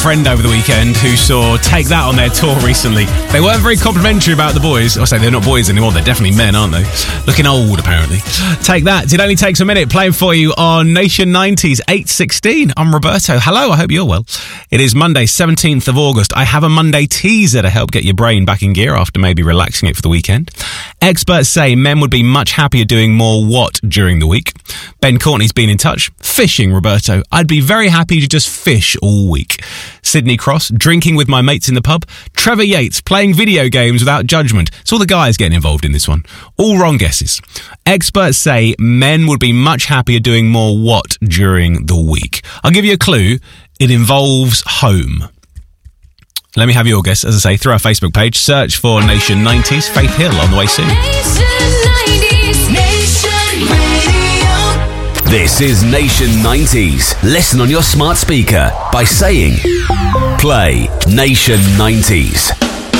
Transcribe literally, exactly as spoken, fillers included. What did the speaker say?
friend over the weekend who saw Take That on their tour recently. They weren't very complimentary about the boys. I say they're not boys anymore, they're definitely men, aren't they? Looking old, apparently. Take That. It only takes a minute, playing for you on Nation nineties, eight sixteen. I'm Roberto. Hello, I hope you're well. It is Monday, seventeenth of August. I have a Monday teaser to help get your brain back in gear after maybe relaxing it for the weekend. Experts say men would be much happier doing more what during the week? Ben Courtney's been in touch. Fishing, Roberto. I'd be very happy to just fish all week. Sydney Cross, drinking with my mates in the pub. Trevor Yates, playing video games without judgment. It's all the guys getting involved in this one. All wrong guesses. Experts say men would be much happier doing more what during the week? I'll give you a clue. It involves home. Let me have your guess, as I say, through our Facebook page. Search for Nation nineties. Faith Hill on the way soon. Nation nineties, Nation Radio. This is Nation nineties. Listen on your smart speaker by saying, play Nation nineties.